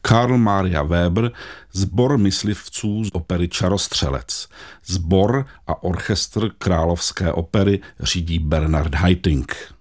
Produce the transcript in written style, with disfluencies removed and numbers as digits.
Karl Maria Weber, sbor myslivců z opery Čarostřelec. Sbor a orchestr Královské opery řídí Bernard Haitink.